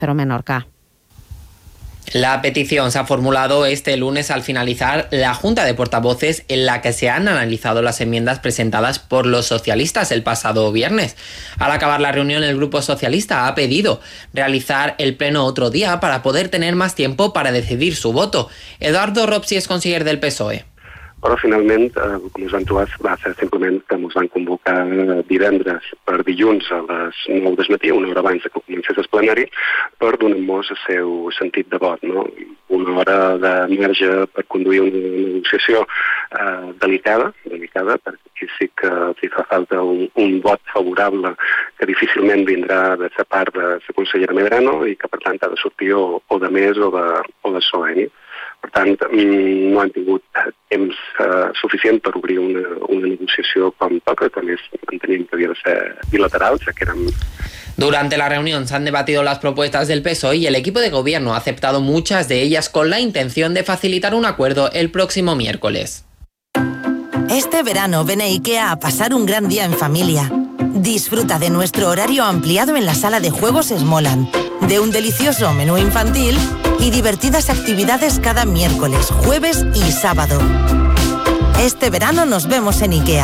Menorca. La petición se ha formulado este lunes al finalizar la Junta de Portavoces, en la que se han analizado las enmiendas presentadas por los socialistas el pasado viernes. Al acabar la reunión, el Grupo Socialista ha pedido realizar el pleno otro día para poder tener más tiempo para decidir su voto. Eduardo Ropsi és conseller del PSOE. Però finalment, com us van trobar, va ser simplement que ens van convocar divendres per dilluns a les 9 del matí, una hora abans que comencés el plenari, per donar-nos el seu sentit de vot, no? Una hora de marge per conduir una negociació delicada, perquè aquí sí que hi fa falta un vot favorable que difícilment vindrà de la part de la consellera Medrano i que per tant ha de sortir o de més o de PSOE. Per tant, no han tingut temps suficient per obrir una negociació com toca, que més enteníem que havia de ser bilateral, ja que érem... Durante la reunión se han debatido las propuestas del PSOE y el equipo de gobierno ha aceptado muchas de ellas con la intención de facilitar un acuerdo el próximo miércoles. Este verano ven a IKEA a pasar un gran día en familia. Disfruta de nuestro horario ampliado en la sala de juegos Smoland, de un delicioso menú infantil y divertidas actividades cada miércoles, jueves y sábado. Este verano nos vemos en IKEA.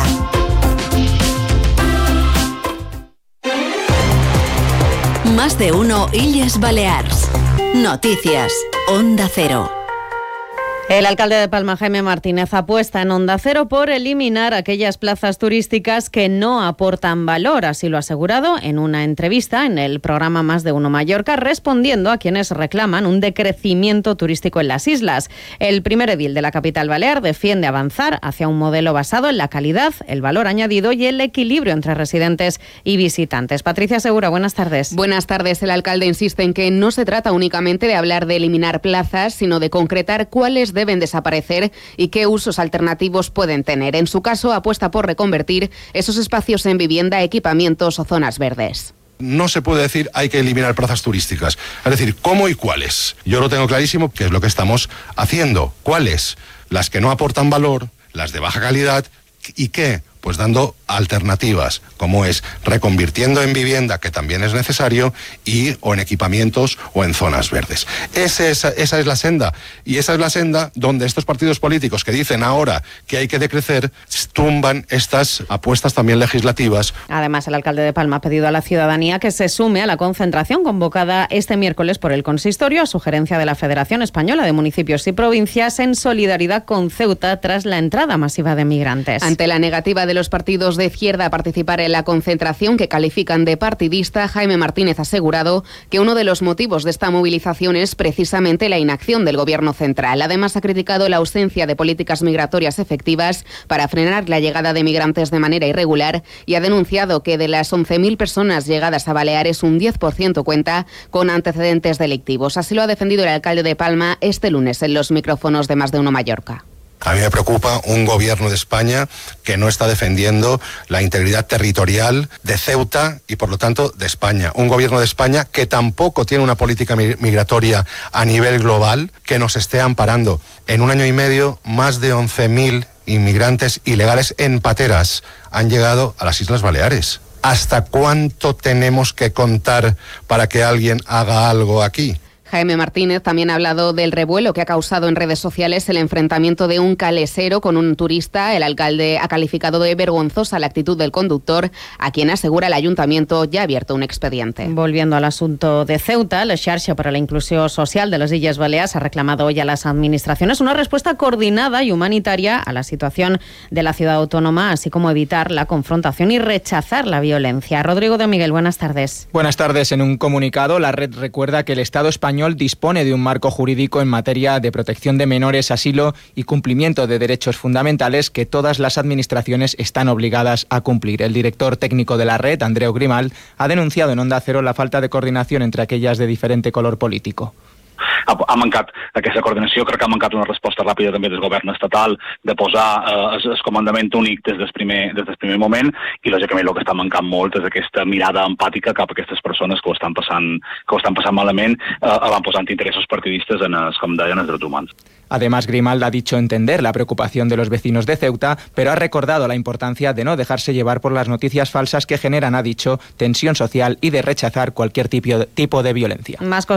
Más de uno Illes Balears. Noticias. Onda Cero. El alcalde de Palma, Jaime Martínez, apuesta en Onda Cero por eliminar aquellas plazas turísticas que no aportan valor. Así lo ha asegurado en una entrevista en el programa Más de Uno Mallorca, respondiendo a quienes reclaman un decrecimiento turístico en las islas. El primer edil de la capital balear defiende avanzar hacia un modelo basado en la calidad, el valor añadido y el equilibrio entre residentes y visitantes. Patricia Segura, buenas tardes. Buenas tardes. El alcalde insiste en que no se trata únicamente de hablar de eliminar plazas, sino de concretar cuáles deben desaparecer y qué usos alternativos pueden tener. En su caso, apuesta por reconvertir esos espacios en vivienda, equipamientos o zonas verdes. No se puede decir hay que eliminar plazas turísticas. Es decir, ¿cómo y cuáles? Yo lo tengo clarísimo, que es lo que estamos haciendo. ¿Cuáles? Las que no aportan valor, las de baja calidad y ¿qué? Pues dando alternativas, como es reconvirtiendo en vivienda, que también es necesario, o en equipamientos o en zonas verdes. Esa es la senda, y esa es la senda donde estos partidos políticos que dicen ahora que hay que decrecer, tumban estas apuestas también legislativas. Además, el alcalde de Palma ha pedido a la ciudadanía que se sume a la concentración convocada este miércoles por el consistorio a sugerencia de la Federación Española de Municipios y Provincias en solidaridad con Ceuta tras la entrada masiva de migrantes. Ante la negativa de los partidos de izquierda a participar en la concentración que califican de partidista, Jaime Martínez ha asegurado que uno de los motivos de esta movilización es precisamente la inacción del Gobierno central. Además, ha criticado la ausencia de políticas migratorias efectivas para frenar la llegada de migrantes de manera irregular y ha denunciado que de las 11.000 personas llegadas a Baleares, un 10% cuenta con antecedentes delictivos. Así lo ha defendido el alcalde de Palma este lunes en los micrófonos de Más de Uno Mallorca. A mí me preocupa un gobierno de España que no está defendiendo la integridad territorial de Ceuta y, por lo tanto, de España. Un gobierno de España que tampoco tiene una política migratoria a nivel global que nos esté amparando. En un año y medio, más de 11.000 inmigrantes ilegales en pateras han llegado a las Islas Baleares. ¿Hasta cuánto tenemos que contar para que alguien haga algo aquí? Jaime Martínez también ha hablado del revuelo que ha causado en redes sociales el enfrentamiento de un calesero con un turista. El alcalde ha calificado de vergonzosa la actitud del conductor, a quien asegura el ayuntamiento ya ha abierto un expediente. Volviendo al asunto de Ceuta, la Xarxa para la Inclusión Social de las Illes Balears ha reclamado hoy a las administraciones una respuesta coordinada y humanitaria a la situación de la ciudad autónoma, así como evitar la confrontación y rechazar la violencia. Rodrigo de Miguel, buenas tardes. Buenas tardes. En un comunicado, la red recuerda que el Estado español dispone de un marco jurídico en materia de protección de menores, asilo y cumplimiento de derechos fundamentales que todas las administraciones están obligadas a cumplir. El director técnico de la red, Andreu Grimal, ha denunciado en Onda Cero la falta de coordinación entre aquellas de diferente color político. ha mancat aquesta coordinació, crec que ha mancat una resposta ràpida també del govern estatal de posar el comandament únic des del primer moment, i lògicament el que està mancant molt és aquesta mirada empàtica cap a aquestes persones que ho estan passant malament, van posant interessos partidistes en com deien, els drets humans. Además, Grimaldi ha dicho entender la preocupación de los vecinos de Ceuta, pero ha recordado la importancia de no dejarse llevar por las noticias falsas que generan, ha dicho, tensión social y de rechazar cualquier tipo de violencia. Más